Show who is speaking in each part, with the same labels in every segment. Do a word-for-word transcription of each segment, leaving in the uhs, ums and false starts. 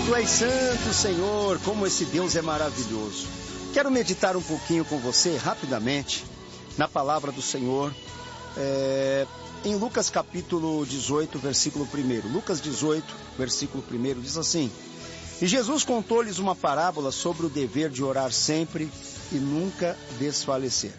Speaker 1: Tu és santo, Senhor, como esse Deus é maravilhoso. Quero meditar um pouquinho com você, rapidamente, na palavra do Senhor, é, em Lucas capítulo dezoito, versículo primeiro. Lucas dezoito, versículo primeiro, diz assim: E Jesus contou-lhes uma parábola sobre o dever de orar sempre e nunca desfalecer.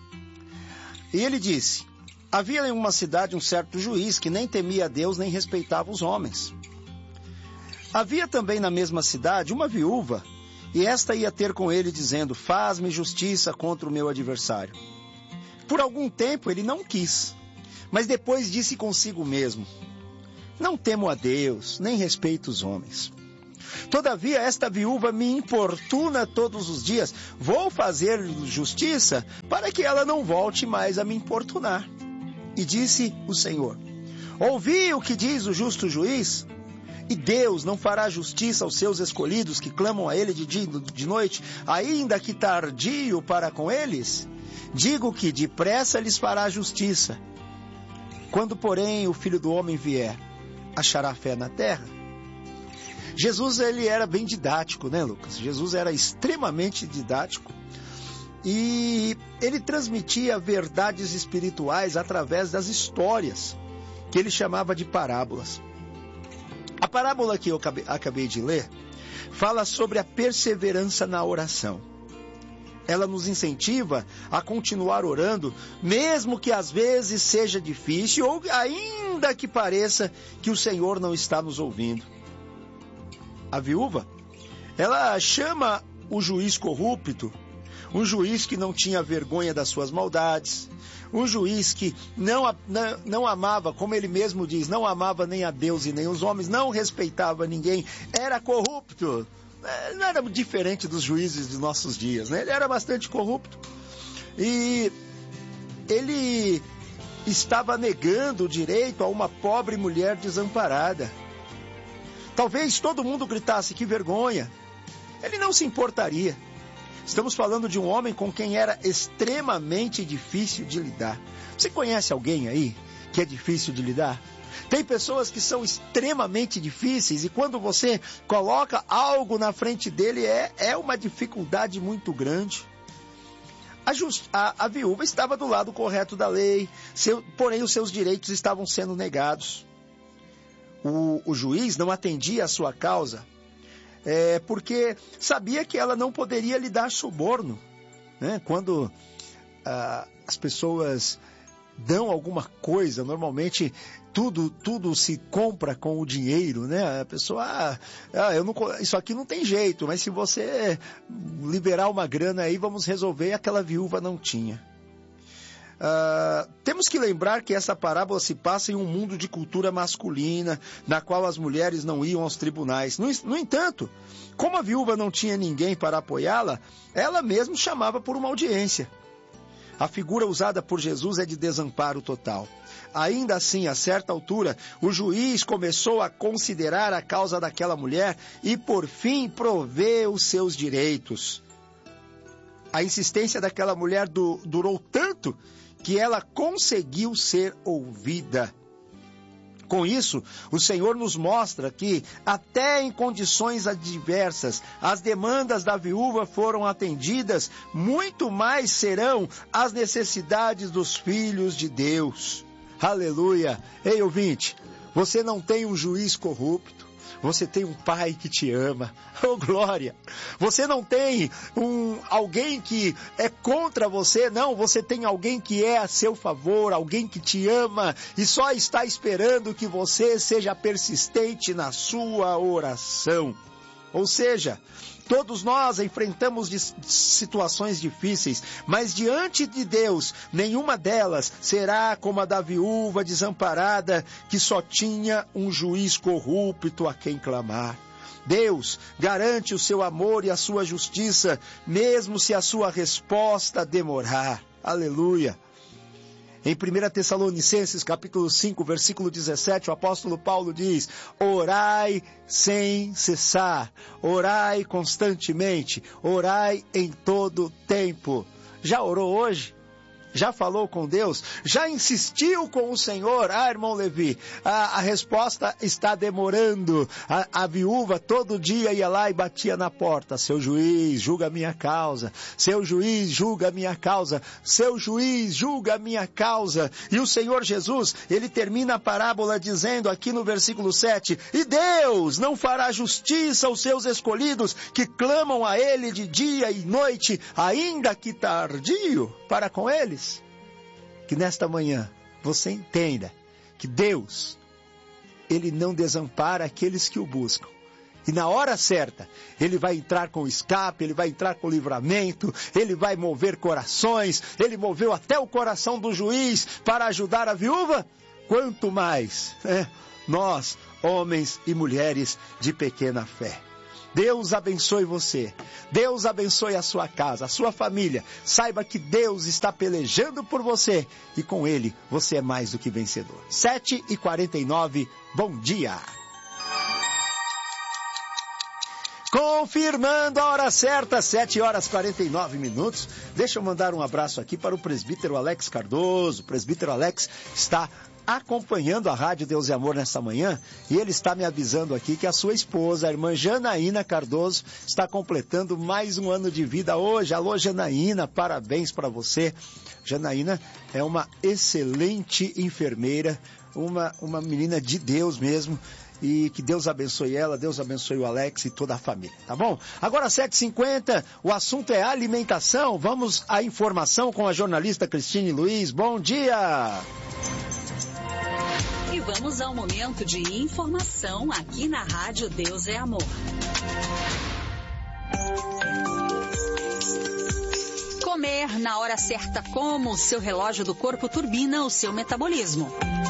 Speaker 1: E ele disse: Havia em uma cidade um certo juiz que nem temia a Deus nem respeitava os homens. Havia também na mesma cidade uma viúva, e esta ia ter com ele dizendo: Faz-me justiça contra o meu adversário. Por algum tempo ele não quis, mas depois disse consigo mesmo: Não temo a Deus, nem respeito os homens. Todavia esta viúva me importuna todos os dias. Vou fazer justiça para que ela não volte mais a me importunar. E disse o Senhor: Ouvi o que diz o justo juiz? E Deus não fará justiça aos seus escolhidos que clamam a Ele de dia e de noite, ainda que tardio para com eles? Digo que depressa lhes fará justiça. Quando, porém, o Filho do Homem vier, achará fé na terra? Jesus, ele era bem didático, né, Lucas? Jesus era extremamente didático e ele transmitia verdades espirituais através das histórias, que ele chamava de parábolas. A parábola que eu acabei de ler fala sobre a perseverança na oração. Ela nos incentiva a continuar orando, mesmo que às vezes seja difícil ou ainda que pareça que o Senhor não está nos ouvindo. A viúva, ela chama o juiz corrupto, um juiz que não tinha vergonha das suas maldades, um juiz que não, não, não amava, como ele mesmo diz, não amava nem a Deus e nem os homens, não respeitava ninguém, era corrupto. Não era diferente dos juízes de nossos dias, né? Ele era bastante corrupto. E ele estava negando o direito a uma pobre mulher desamparada. Talvez todo mundo gritasse: que vergonha. Ele não se importaria. Estamos falando de um homem com quem era extremamente difícil de lidar. Você conhece alguém aí que é difícil de lidar? Tem pessoas que são extremamente difíceis e quando você coloca algo na frente dele é, é uma dificuldade muito grande. A, just, a, a viúva estava do lado correto da lei, seu, porém os seus direitos estavam sendo negados. O, o juiz não atendia a sua causa, é, porque sabia que ela não poderia lhe dar suborno, né? Quando ah, as pessoas dão alguma coisa, normalmente tudo, tudo se compra com o dinheiro, né? A pessoa, ah, ah, eu não, isso aqui não tem jeito, mas se você liberar uma grana aí, vamos resolver. E aquela viúva não tinha. Uh, temos que lembrar que essa parábola se passa em um mundo de cultura masculina, na qual as mulheres não iam aos tribunais. No, no entanto, como a viúva não tinha ninguém para apoiá-la, ela mesma chamava por uma audiência. A figura usada por Jesus é de desamparo total. Ainda assim, a certa altura, o juiz começou a considerar a causa daquela mulher e, por fim, provê os seus direitos. A insistência daquela mulher du- durou tanto que ela conseguiu ser ouvida. Com isso, o Senhor nos mostra que, até em condições adversas, as demandas da viúva foram atendidas, muito mais serão as necessidades dos filhos de Deus. Aleluia! Ei, ouvinte, você não tem um juiz corrupto. Você tem um pai que te ama. Oh, glória! Você não tem um, alguém que é contra você, não. Você tem alguém que é a seu favor, alguém que te ama e só está esperando que você seja persistente na sua oração. Ou seja, todos nós enfrentamos situações difíceis, mas diante de Deus, nenhuma delas será como a da viúva desamparada, que só tinha um juiz corrupto a quem clamar. Deus garante o seu amor e a sua justiça, mesmo se a sua resposta demorar. Aleluia! Em primeira Tessalonicenses, capítulo cinco, versículo dezessete, o apóstolo Paulo diz: orai sem cessar, orai constantemente, orai em todo tempo. Já orou hoje? Já falou com Deus? Já insistiu com o Senhor? Ah, irmão Levi, a, a resposta está demorando. A, a viúva todo dia ia lá e batia na porta. Seu juiz, julga a minha causa. Seu juiz, julga a minha causa. Seu juiz, julga a minha causa. E o Senhor Jesus, ele termina a parábola dizendo aqui no versículo sete, e Deus não fará justiça aos seus escolhidos que clamam a ele de dia e noite, ainda que tardio, para com eles. Que nesta manhã você entenda que Deus, ele não desampara aqueles que o buscam. E na hora certa, ele vai entrar com escape, ele vai entrar com livramento, ele vai mover corações, ele moveu até o coração do juiz para ajudar a viúva. Quanto mais, né, nós, homens e mulheres de pequena fé. Deus abençoe você, Deus abençoe a sua casa, a sua família. Saiba que Deus está pelejando por você e com Ele você é mais do que vencedor. sete e quarenta e nove, bom dia! Confirmando a hora certa, sete horas e quarenta e nove minutos. Deixa eu mandar um abraço aqui para o presbítero Alex Cardoso. O presbítero Alex está acompanhando a Rádio Deus e Amor nesta manhã, e ele está me avisando aqui que a sua esposa, a irmã Janaína Cardoso, está completando mais um ano de vida hoje. Alô, Janaína, parabéns para você. Janaína é uma excelente enfermeira, uma, uma menina de Deus mesmo, e que Deus abençoe ela, Deus abençoe o Alex e toda a família, tá bom? Agora sete e cinquenta, o assunto é alimentação. Vamos à informação com a jornalista Cristine Luiz. Bom dia!
Speaker 2: E vamos ao momento de informação aqui na Rádio Deus é Amor. Comer na hora certa, como o seu relógio do corpo turbina o seu metabolismo.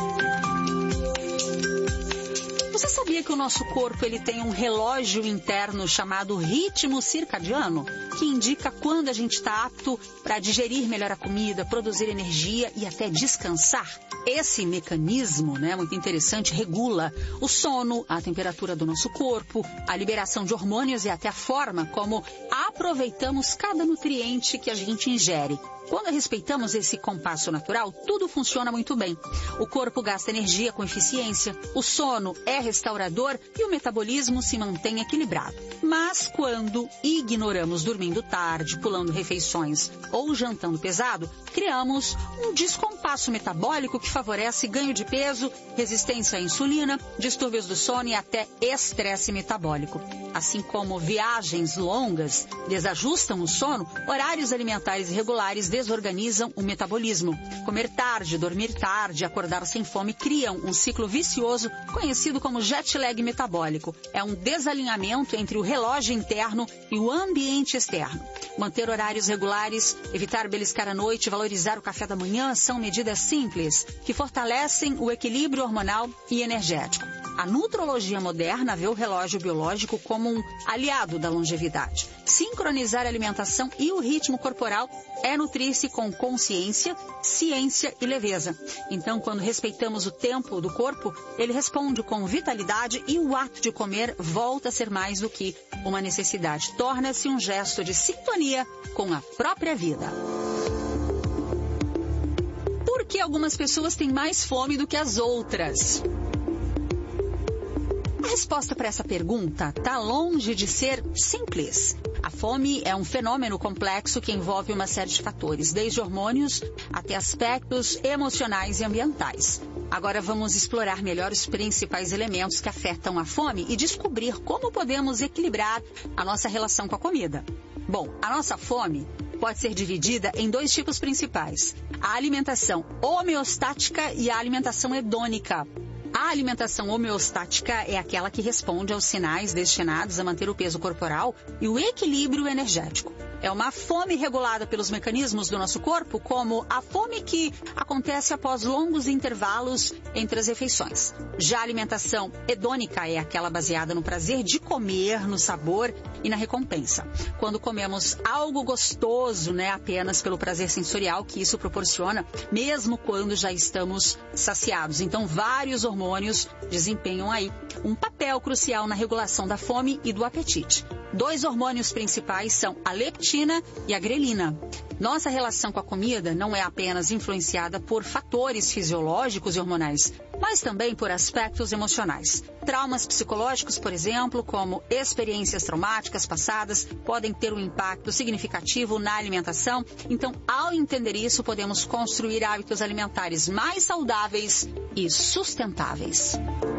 Speaker 2: Você sabia que o nosso corpo ele tem um relógio interno chamado ritmo circadiano, que indica quando a gente está apto para digerir melhor a comida, produzir energia e até descansar? Esse mecanismo, né, muito interessante, regula o sono, a temperatura do nosso corpo, a liberação de hormônios e até a forma como aproveitamos cada nutriente que a gente ingere. Quando respeitamos esse compasso natural, tudo funciona muito bem. O corpo gasta energia com eficiência, o sono é restaurador e o metabolismo se mantém equilibrado. Mas quando ignoramos dormindo tarde, pulando refeições ou jantando pesado, criamos um descompasso metabólico que favorece ganho de peso, resistência à insulina, distúrbios do sono e até estresse metabólico. Assim como viagens longas desajustam o sono, horários alimentares irregulares desorganizam o metabolismo. Comer tarde, dormir tarde, acordar sem fome criam um ciclo vicioso conhecido como jet lag metabólico. É um desalinhamento entre o relógio interno e o ambiente externo. Manter horários regulares, evitar beliscar à noite e valorizar o café da manhã são medidas simples que fortalecem o equilíbrio hormonal e energético. A nutrologia moderna vê o relógio biológico como um aliado da longevidade. Sincronizar a alimentação e o ritmo corporal é nutrir-se com consciência, ciência e leveza. Então, quando respeitamos o tempo do corpo, ele responde com vitalidade e o ato de comer volta a ser mais do que uma necessidade. Torna-se um gesto de sintonia com a própria vida. Por que algumas pessoas têm mais fome do que as outras? A resposta para essa pergunta está longe de ser simples. A fome é um fenômeno complexo que envolve uma série de fatores, desde hormônios até aspectos emocionais e ambientais. Agora vamos explorar melhor os principais elementos que afetam a fome e descobrir como podemos equilibrar a nossa relação com a comida. Bom, a nossa fome pode ser dividida em dois tipos principais: a alimentação homeostática e a alimentação hedônica. A alimentação homeostática é aquela que responde aos sinais destinados a manter o peso corporal e o equilíbrio energético. É uma fome regulada pelos mecanismos do nosso corpo, como a fome que acontece após longos intervalos entre as refeições. Já a alimentação hedônica é aquela baseada no prazer de comer, no sabor e na recompensa. Quando comemos algo gostoso, né, apenas pelo prazer sensorial que isso proporciona, mesmo quando já estamos saciados. Então, vários hormônios desempenham aí um papel crucial na regulação da fome e do apetite. Dois hormônios principais são a leptina e a grelina. Nossa relação com a comida não é apenas influenciada por fatores fisiológicos e hormonais, mas também por aspectos emocionais. Traumas psicológicos, por exemplo, como experiências traumáticas passadas, podem ter um impacto significativo na alimentação. Então, ao entender isso, podemos construir hábitos alimentares mais saudáveis e sustentáveis.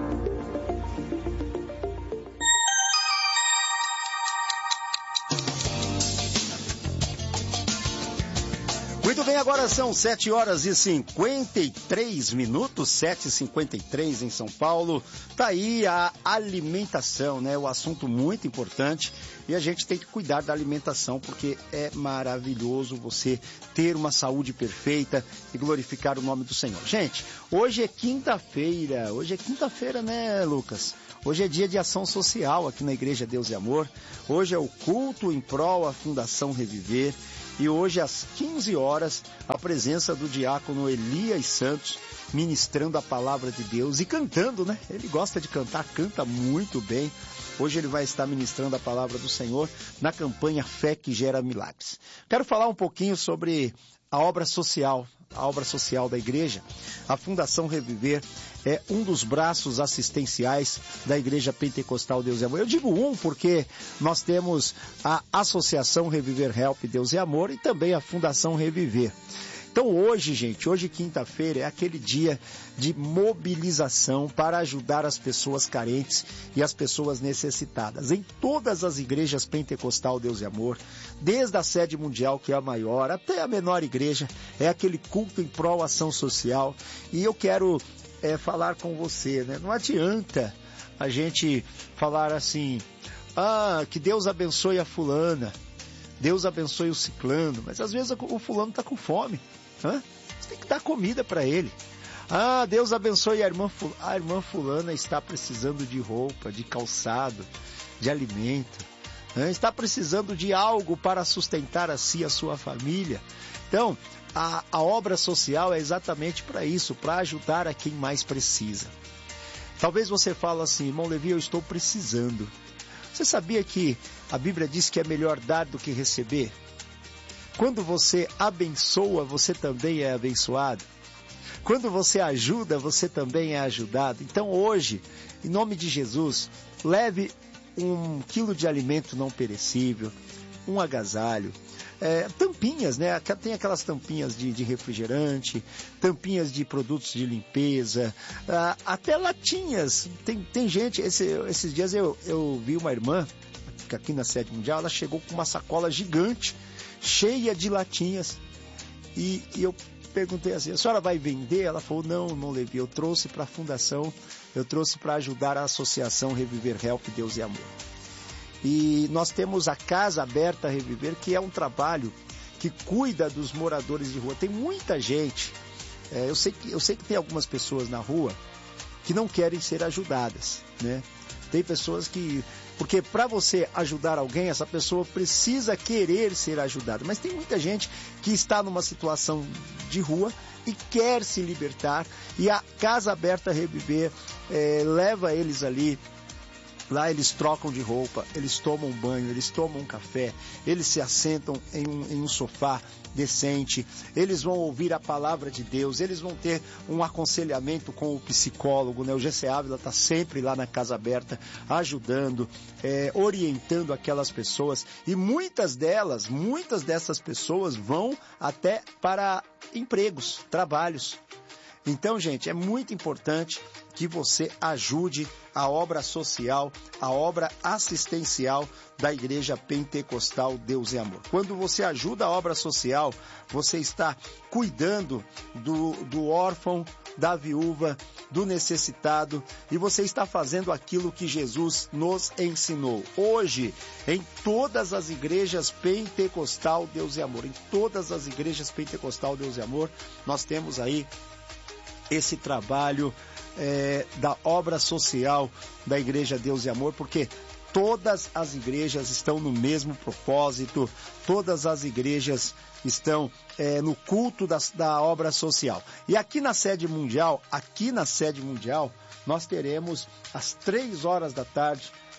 Speaker 1: Muito bem, agora são sete horas e cinquenta e três minutos, sete e cinquenta e três em São Paulo. Tá aí a alimentação, né? O assunto muito importante, e a gente tem que cuidar da alimentação, porque é maravilhoso você ter uma saúde perfeita e glorificar o nome do Senhor. Gente, hoje é quinta-feira, hoje é quinta-feira, né, Lucas? Hoje é dia de ação social aqui na Igreja Deus e Amor. Hoje é o culto em prol à Fundação Reviver. E hoje, às quinze horas, a presença do diácono Elias Santos, ministrando a palavra de Deus e cantando, né? Ele gosta de cantar, canta muito bem. Hoje ele vai estar ministrando a palavra do Senhor na campanha Fé que Gera Milagres. Quero falar um pouquinho sobre a obra social, a obra social da igreja. A Fundação Reviver é um dos braços assistenciais da Igreja Pentecostal Deus e Amor. Eu digo um porque nós temos a Associação Reviver Help Deus e Amor e também a Fundação Reviver. Então hoje, gente, hoje quinta-feira é aquele dia de mobilização para ajudar as pessoas carentes e as pessoas necessitadas. Em todas as igrejas Pentecostal Deus e Amor, desde a sede mundial, que é a maior, até a menor igreja, é aquele culto em prol ação social. E eu quero é, falar com você, né? Não adianta a gente falar assim, ah, que Deus abençoe a fulana, Deus abençoe o ciclano, mas às vezes o fulano está com fome. Hã? Você tem que dar comida para ele. Ah, Deus abençoe a irmã, a irmã fulana está precisando de roupa, de calçado, de alimento. Hã? Está precisando de algo para sustentar a si e a sua família. Então, a, a obra social é exatamente para isso, para ajudar a quem mais precisa. Talvez você fale assim, irmão Levi, eu estou precisando. Você sabia que a Bíblia diz que é melhor dar do que receber? Quando você abençoa, você também é abençoado. Quando você ajuda, você também é ajudado. Então hoje, em nome de Jesus, leve um quilo de alimento não perecível, um agasalho, é, tampinhas, né? Tem aquelas tampinhas de, de refrigerante, tampinhas de produtos de limpeza, ah, até latinhas. Tem, tem gente, esse, esses dias eu, eu vi uma irmã, aqui na sede mundial, ela chegou com uma sacola gigante, cheia de latinhas, e, e eu perguntei assim, a senhora vai vender? Ela falou, não, não Levi, eu trouxe para a fundação, eu trouxe para ajudar a Associação Reviver Help Deus e Amor. E nós temos a Casa Aberta Reviver, que é um trabalho que cuida dos moradores de rua. Tem muita gente, é, eu, sei que, eu sei que tem algumas pessoas na rua que não querem ser ajudadas, né? Tem pessoas que... Porque para você ajudar alguém, essa pessoa precisa querer ser ajudada. Mas tem muita gente que está numa situação de rua e quer se libertar. E a Casa Aberta Reviver é, leva eles ali. Lá eles trocam de roupa, eles tomam banho, eles tomam um café, eles se assentam em um, em um sofá decente, eles vão ouvir a palavra de Deus, eles vão ter um aconselhamento com o psicólogo, né? O G C Ávila está sempre lá na Casa Aberta, ajudando, é, orientando aquelas pessoas, e muitas delas, muitas dessas pessoas vão até para empregos, trabalhos. Então, gente, é muito importante que você ajude a obra social, a obra assistencial da Igreja Pentecostal Deus e Amor. Quando você ajuda a obra social, você está cuidando do, do órfão, da viúva, do necessitado, e você está fazendo aquilo que Jesus nos ensinou. Hoje, em todas as igrejas Pentecostal Deus e Amor, em todas as igrejas Pentecostal Deus e Amor, nós temos aí esse trabalho é, da obra social da Igreja Deus e Amor, porque todas as igrejas estão no mesmo propósito, todas as igrejas estão é, no culto da, da obra social. E aqui na sede mundial, aqui na sede mundial, nós teremos às três horas da tarde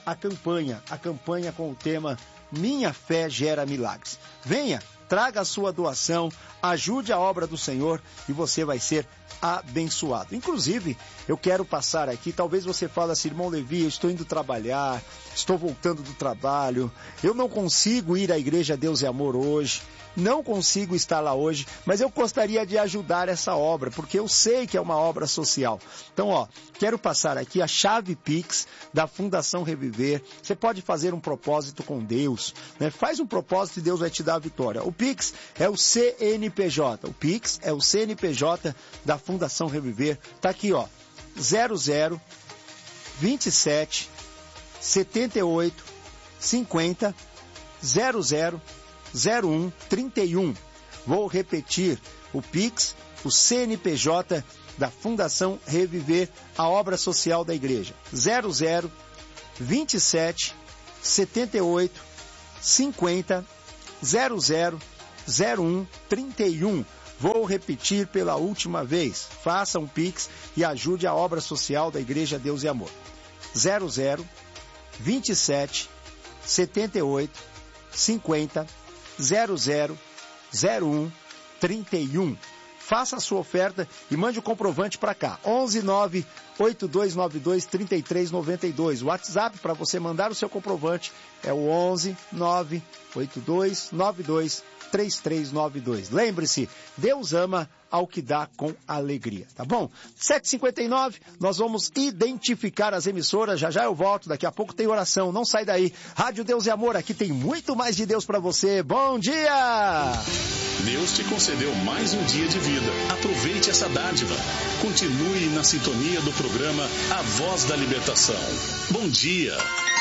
Speaker 1: a campanha, a campanha com o tema Minha Fé Gera Milagres. Venha, traga a sua doação, ajude a obra do Senhor e você vai ser abençoado. Inclusive, eu quero passar aqui, talvez você fale assim, irmão Levi, eu estou indo trabalhar, estou voltando do trabalho, eu não consigo ir à Igreja Deus e Amor hoje, não consigo estar lá hoje, mas eu gostaria de ajudar essa obra, porque eu sei que é uma obra social. Então, ó, quero passar aqui a chave Pix da Fundação Reviver. Você pode fazer um propósito com Deus, né? Faz um propósito e Deus vai te dar a vitória. O Pix é o C N P J, o Pix é o C N P J da Fundação Reviver. Tá aqui, ó, zero zero vinte e sete setenta e oito cinquenta zero zero zero um trinta e um. Vou repetir, o Pix, o C N P J da Fundação Reviver, a obra social da igreja. zero zero vinte e sete setenta e oito cinquenta zero zero zero um trinta e um. Vou repetir pela última vez. Faça um Pix e ajude a obra social da Igreja Deus e Amor. zero zero vinte e sete setenta e oito cinquenta zero zero zero um trinta e um. Faça a sua oferta e mande o comprovante para cá. onze nove oito dois nove dois três três nove dois. O WhatsApp para você mandar o seu comprovante é o onze nove oito dois nove dois três três nove dois. Lembre-se, Deus ama ao que dá com alegria, tá bom? sete e cinquenta e nove, nós vamos identificar as emissoras, já já eu volto, daqui a pouco tem oração, não sai daí. Rádio Deus e Amor, aqui tem muito mais de Deus para você. Bom dia!
Speaker 3: Deus te concedeu mais um dia de vida. Aproveite essa dádiva. Continue na sintonia do programa A Voz da Libertação. Bom dia!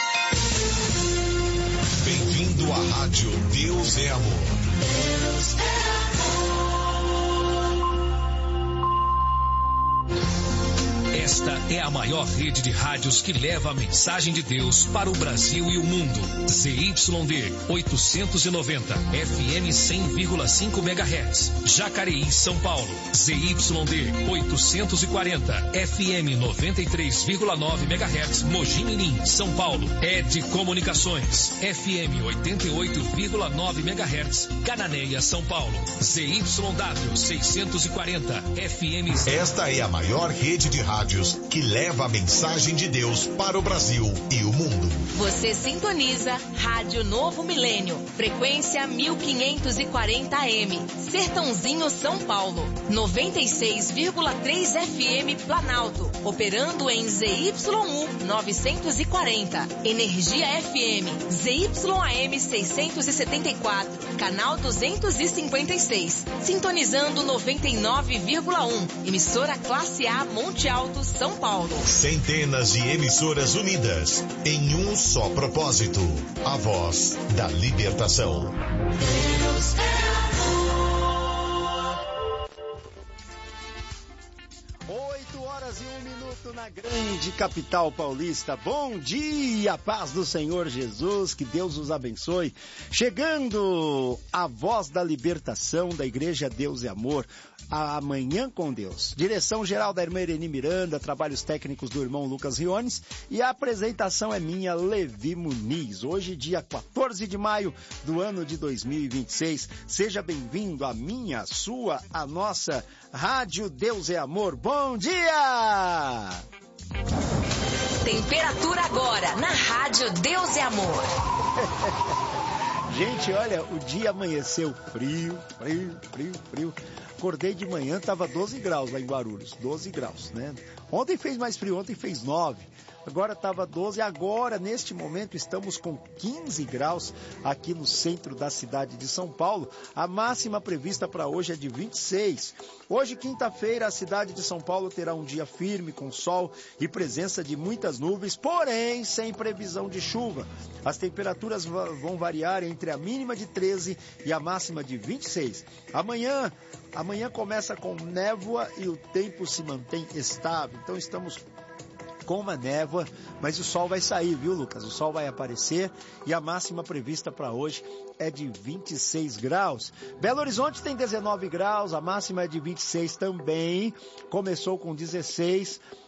Speaker 4: Bem-vindo à Rádio Deus é Amor. Deus é
Speaker 5: Esta é a maior rede de rádios que leva a mensagem de Deus para o Brasil e o mundo. Z Y D oitocentos e noventa, F M cem vírgula cinco megahertz, Jacareí, São Paulo. Z Y D oitocentos e quarenta, F M noventa e três vírgula nove megahertz, Mogi Mirim, São Paulo. Ed Comunicações, F M oitenta e oito vírgula nove megahertz, Cananéia, São Paulo. Z Y W seiscentos e quarenta, F M.
Speaker 4: Esta é a maior rede de rádios que leva a mensagem de Deus para o Brasil e o mundo.
Speaker 6: Você sintoniza Rádio Novo Milênio, frequência mil quinhentos e quarenta A M, Sertãozinho, São Paulo. noventa e seis vírgula três F M Planalto, operando em Z Y U novecentos e quarenta. Energia F M, Z Y A M seiscentos e setenta e quatro, canal duzentos e cinquenta e seis. Sintonizando noventa e nove vírgula um, emissora classe A Monte Alto, São Paulo.
Speaker 4: Centenas de emissoras unidas em um só propósito: a voz da libertação. Deus é
Speaker 1: amor. oito horas e um minuto na grande capital paulista. Bom dia, paz do Senhor Jesus, que Deus os abençoe. Chegando a voz da libertação da Igreja Deus e Amor. Amanhã com Deus. Direção geral da irmã Irene Miranda, trabalhos técnicos do irmão Lucas Riones e a apresentação é minha, Levi Muniz. Hoje, dia quatorze de maio do ano de dois mil e vinte e seis. Seja bem-vindo à minha, a sua, a nossa Rádio Deus é Amor. Bom dia!
Speaker 6: Temperatura agora na Rádio Deus é Amor.
Speaker 1: Gente, olha, o dia amanheceu frio, frio, frio, frio. Acordei de manhã, estava doze graus lá em Guarulhos, doze graus, né? Ontem fez mais frio, ontem fez nove. Agora estava doze, agora neste momento estamos com quinze graus aqui no centro da cidade de São Paulo. A máxima prevista para hoje é de vinte e seis. Hoje, quinta-feira, a cidade de São Paulo terá um dia firme com sol e presença de muitas nuvens, porém sem previsão de chuva. As temperaturas vão variar entre a mínima de treze e a máxima de vinte e seis. Amanhã, amanhã começa com névoa e o tempo se mantém estável. Então estamos com uma névoa, mas o sol vai sair, viu, Lucas? O sol vai aparecer e a máxima prevista para hoje é de vinte e seis graus. Belo Horizonte tem dezenove graus, a máxima é de vinte e seis também. Começou com dezesseis.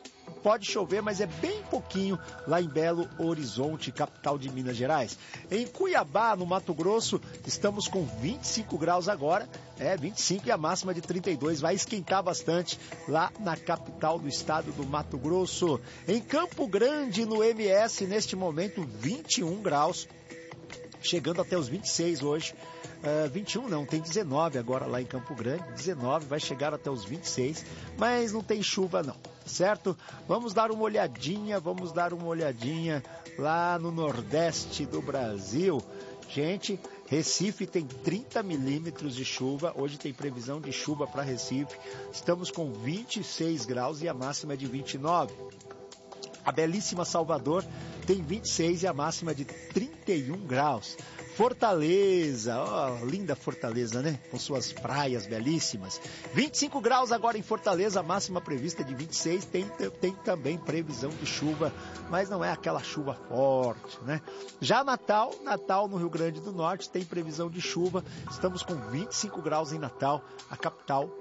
Speaker 1: pode chover, mas é bem pouquinho lá em Belo Horizonte, capital de Minas Gerais. Em Cuiabá, no Mato Grosso, estamos com vinte e cinco graus agora, é vinte e cinco e a máxima de trinta e dois, vai esquentar bastante lá na capital do estado do Mato Grosso. Em Campo Grande, no M S, neste momento, vinte e um graus, chegando até os vinte e seis hoje. Uh, vinte e um não, tem dezenove agora lá em Campo Grande, dezenove, vai chegar até os vinte e seis, mas não tem chuva não, certo? Vamos dar uma olhadinha, vamos dar uma olhadinha lá no Nordeste do Brasil. Gente, Recife tem trinta milímetros de chuva, hoje tem previsão de chuva para Recife, estamos com vinte e seis graus e a máxima é de vinte e nove. A belíssima Salvador tem vinte e seis e a máxima é de trinta e um graus. Fortaleza, ó, linda Fortaleza, né? Com suas praias belíssimas. vinte e cinco graus agora em Fortaleza, a máxima prevista de vinte e seis, tem, tem também previsão de chuva, mas não é aquela chuva forte, né? Já Natal, Natal no Rio Grande do Norte tem previsão de chuva, estamos com vinte e cinco graus em Natal, a capital